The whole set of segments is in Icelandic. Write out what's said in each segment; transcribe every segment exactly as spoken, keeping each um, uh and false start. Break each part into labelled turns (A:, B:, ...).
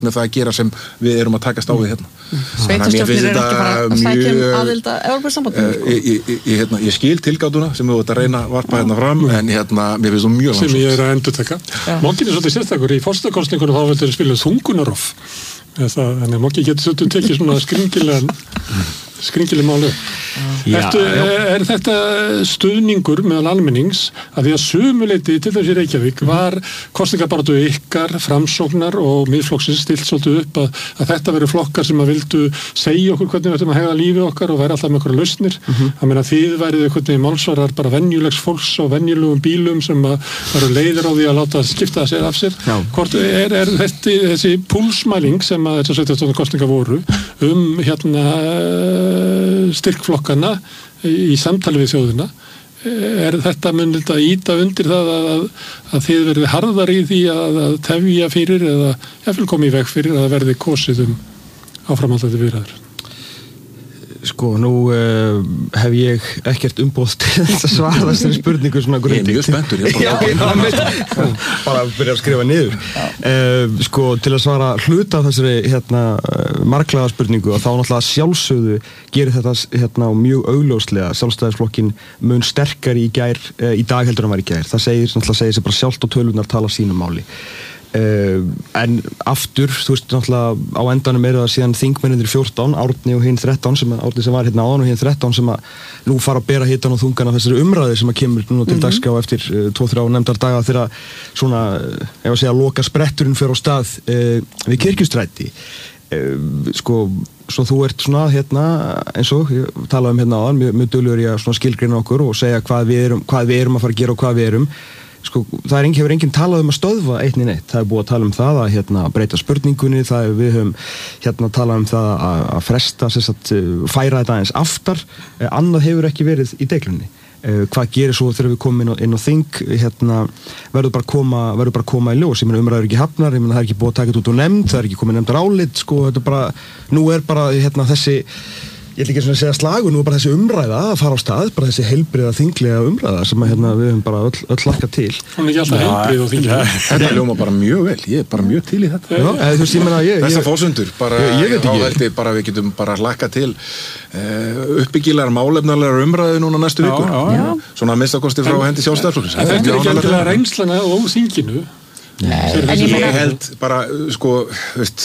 A: með það að gera sem við erum að takast á við hérna.
B: Sveitarstjórnir eru ekki bara að sækja um aðild að Evrópusambandinu, sko.
A: Ég, ég, ég, hérna, ég skil tilgátuna sem við vorum að reyna að varpa hérna fram, en hérna, mér finnst þú mjög
C: langsótt. Sem ég er að endurteka. Mókin er svolítið sérstakur, í forsetakosningunum þá vildur spila þungunarof. Þannig að Mókin getur svolítið tekið svona skringilegan skringileg málu. Ertu, er þetta stuðningur meðal almennings að því að sumuleyti til þessi Reykjavík var kosningabaráttu ykkar, framsóknar og miðflokksins stilt svolítið upp að, að þetta veru flokkar sem að vildu segja okkur hvernig við ætlum að hegða lífi okkar og væri alltaf með okkur lausnir. Mm-hmm. Að meina þið værið hvernig málsvarar bara venjulegs fólks og venjulegum bílum sem að varu leiðir á því að láta skipta sér af sér. Já. Hvort er, er þetta, þessi púlsmæling sem að þessar sveitarstjórnar kosningar voru um hérna styrkflokkana í samtali við þjóðina, er þetta mun þetta íta undir það að, að þið verði harðar í því að, að tefja fyrir eða jafnvel koma í veg fyrir að það verði kosið um áframhaldandi viðræður?
D: Sko, nú uh, hef ég ekkert umboð til þess að svara þessari spurningu svona
A: Ég er mjög spenntur, ég er bara,
D: já, já, bara að byrja að skrifa niður. Uh, sko, til að svara hluta af þessari hérna, marglaða spurningu og þá náttúrulega sjálfsögðu gerir þetta hérna, mjög augljóslega Sjálfstæðisflokkin mun sterkari í gær, uh, í dag heldur en var í gær. Það segir, náttúrulega segir sig bara sjálft og tölunar tala sínu máli. Uh, en aftur, þú veist, náttúrulega á endanum eru það síðan þingmennir fjórtán, Árni og hinn þrettán sem, Árni sem var hérna áðan og hinn þrettán sem að nú fara að bera hitan og þungan af þessari umræði sem að kemur núna til mm-hmm. dagskrá eftir uh, tvo þrjá nefndar daga þegar svona, ef að segja, loka spretturinn fyrir á stað uh, við Kirkjustræti. Uh, sko, svo þú ert svona hérna, eins og ég talaði um hérna áðan, mjög, mjög duglegur ég að svona skilgreina okkur og segja hvað við erum, hvað við erum að fara að gera og hvað við erum. Sko, það er engin, hefur enginn talað um að stöðva eitt né neitt. Það er búið að tala um það að hérna, breyta spurningunni, það er, við höfum hérna, talað um það að, að fresta, sagt, færa þetta eins aftar. Eh, annað hefur ekki verið í deiglunni. Eh, hvað gerir svo þegar við komum inn á, inn á þing, hérna, verður bara koma, verður bara koma í ljós. Ég meina umræður ekki hafnar, ég meina það er ekki búið að taka þetta út úr nefnd, það er ekki komið nefndar álit, sko, þetta er bara, nú er bara hérna, þessi ég ætla ekki að segja slagur, nú er bara þessi umræða að fara á stað, bara þessi heilbriða þinglega umræða sem að hérna, við höfum bara öll, öll hlakkað til.
C: Hún er ekki alltaf heilbrið og þinglega.
A: Þetta ljóma bara mjög vel, ég er bara mjög til í þetta.
D: Já, eða, þú veist, ég meina, ég...
A: Þessar fósundur, bara,
D: ég, ég
A: þá held ég bara við getum bara hlakkað til uh, uppbyggilegar, málefnalegar umræðu núna næstu vikur. Já, já, já. Svona að minnstakosti frá hendi Sjálfstæðisflokksins.
C: Þetta er ekki endilega reynslana og þinginu.
A: Ég held bara, sko, veist,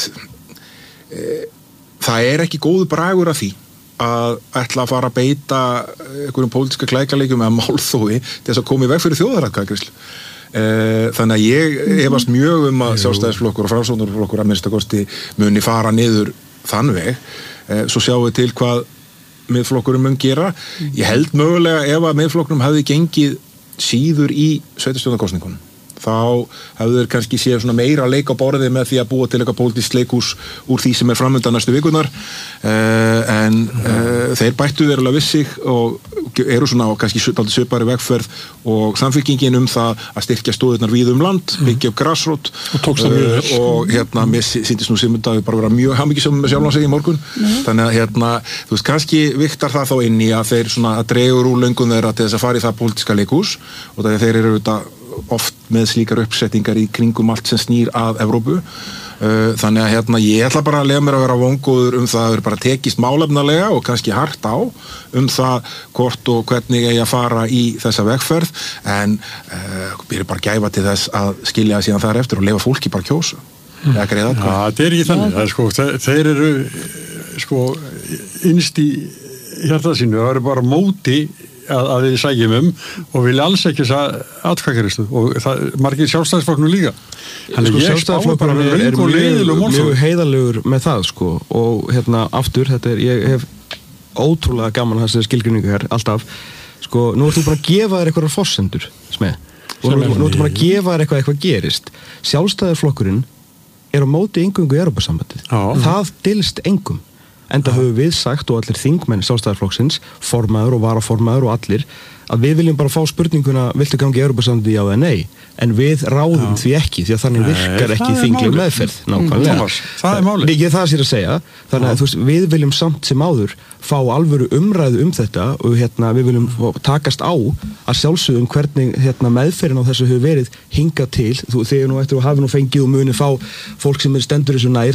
A: e, það er ekki góður bragur af því að ætla að fara að beita einhverjum pólitíska klækaleikjum eða málþói til þess að koma í veg fyrir þjóðaratkvæðagreiðslu. Þannig að ég efast mjög um að Sjálfstæðisflokkur og Framsóknarflokkur að minnsta kosti muni fara niður þann veg. Svo sjáum við til hvað Miðflokkurinn mun gera. Ég held mögulega ef að Miðflokknum hefði gengið síður í sveitarstjórnarkosningunum, þá hefur þeir kannski séð svona meira leik á borðið með því að búa til eitthvað pólitískt leikhús úr því sem er framöndan næstu vikurnar, uh, en uh, þeir bættu verulega við sig og eru svona á kannski svipari vegferð og samfylkingin um það að styrkja stóðirnar víð um land, byggja upp grassrót
C: og, uh,
A: og hérna mér sýndist nú Sigmund að við bara vera mjög hamingjusöm með sjálfan sig í morgun, mm. þannig að hérna þú veist, kannski viktar það þá inn í að þeir svona að dregur úr löngun þeirra til þess að fara í það pólitíska leikhús og það þeir eru auðvitað oft með slíkar uppsettingar í kringum allt sem snýr að Evrópu. Þannig að hérna, ég ætla bara að lega mér að vera vongóður um það að það er bara tekist málefnalega og kannski hart á um það hvort og hvernig eigi að fara í þessa vegferð, en uh, byrja bara gæfa til þess að skilja síðan þar eftir og lefa fólki bara kjósa.
C: Mm. Ja, það er ekki þannig. Ja. Sko, þeir eru sko, innst í hjartað sínu, það eru bara móti að, að við sægjum um og vilja alls ekki þess að atkvæðagreiðslu og það, margir Sjálfstæðisflokknum líka. Þannig
D: sko,
C: ég spáði bara með löng og leiðilegum
D: mjög, mjög heiðarlegur með það sko og hérna aftur, þetta er, ég hef ótrúlega gaman að þessi skilgreiningu hér, alltaf, sko, nú ertu bara að gefa þér eitthvað forsendur, smeð, og nú, nú ertu bara að gefa þér eitthvað eitthvað gerist. Sjálfstæðisflokkurinn er á móti eingöngu í Evrópusambandið. Það dylst engum. Enda höfum við sagt og allir þingmenn Sjálfstæðisflokksins, formaður og varaformaður og allir, að við viljum bara fá spurninguna, viltu gangi í Evrópusambandið já eða nei? en við ráðum Já. því ekki því að þannig virkar Nei, ekki þingleg meðferð nákvæmlega.
A: Thomas, það er málið.
D: Ég það sér að segja þannig að þú veist, við viljum samt sem áður fá alvöru umræðu um þetta og hérna, við viljum takast á að sjálfsögum hvernig hérna, meðferðin á þessu hefur verið hingað til þú, þegar nú eftir að hafa nú fengið og muni fá fólk sem er stendur þessu nær